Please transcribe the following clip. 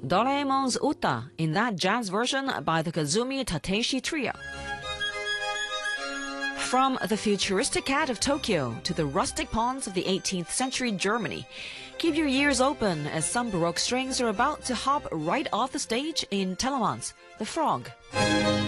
Doraemon's Uta in that jazz version by the Kazumi Tateishi Trio. From the futuristic cat of Tokyo to the rustic ponds of the 18th century Germany, keep your ears open as some Baroque strings are about to hop right off the stage in Telemans, The Frog.